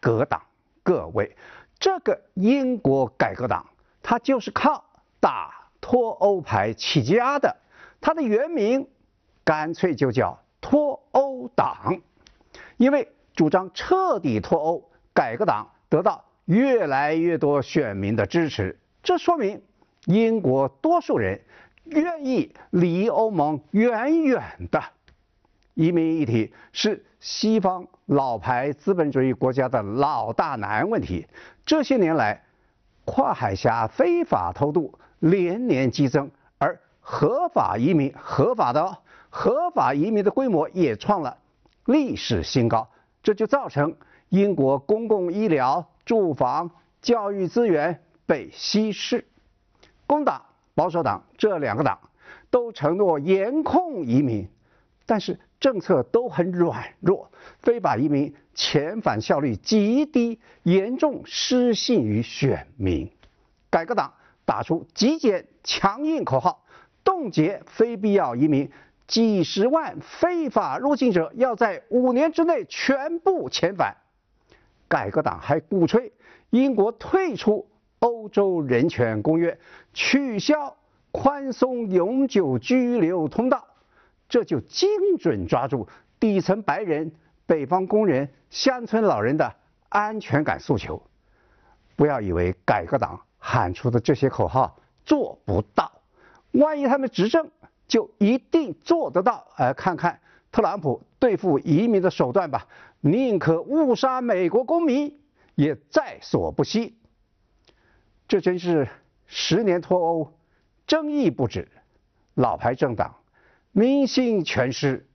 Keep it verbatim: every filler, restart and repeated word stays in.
革党。各位，这个英国改革党，它就是靠打脱欧牌起家的，它的原名干脆就叫脱欧党。因为主张彻底脱欧，改革党得到越来越多选民的支持，这说明英国多数人愿意离欧盟远远的。移民议题是西方老牌资本主义国家的老大难问题。这些年来，跨海峡非法偷渡连年激增，而合法移民合法的、哦、合法移民的规模也创了历史新高。这就造成英国公共医疗、住房、教育资源被稀释。工党、保守党这两个党都承诺严控移民，但是政策都很软弱，非法移民遣返效率极低，严重失信于选民。改革党打出极简强硬口号，冻结非必要移民，几十万非法入境者要在五年之内全部遣返。改革党还鼓吹英国退出欧洲人权公约，取消宽松永久居留通道，这就精准抓住底层白人、北方工人、乡村老人的安全感诉求。不要以为改革党喊出的这些口号做不到，万一他们执政，就一定做得到。呃，看看特朗普对付移民的手段吧，宁可误杀美国公民，也在所不惜。这真是十年脱欧，争议不止，老牌政党民心全失。